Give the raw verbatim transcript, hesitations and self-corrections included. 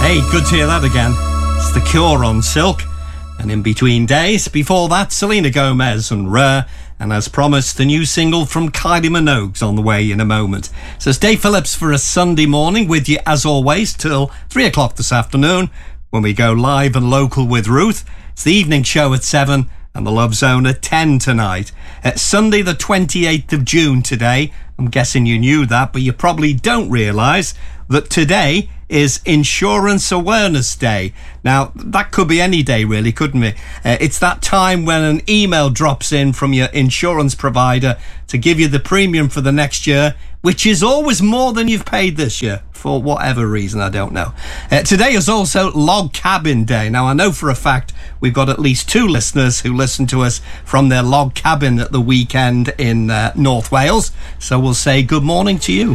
Hey, good to hear that again. It's The Cure on Silk. And in between days, before that, Selena Gomez and Rare. And as promised, the new single from Kylie Minogue's on the way in a moment. So it's Dave Phillips for a Sunday morning with you, as always, till three o'clock this afternoon, when we go live and local with Ruth. It's the evening show at seven and the Love Zone at ten tonight. It's Sunday the twenty-eighth of June today. I'm guessing you knew that, but you probably don't realise that today is Insurance Awareness Day. Now, that could be any day, really, couldn't it? Uh, it's that time when an email drops in from your insurance provider to give you the premium for the next year, which is always more than you've paid this year, for whatever reason, I don't know. Uh, today is also Log Cabin Day. Now, I know for a fact we've got at least two listeners who listen to us from their log cabin at the weekend in uh, North Wales, so we'll say good morning to you.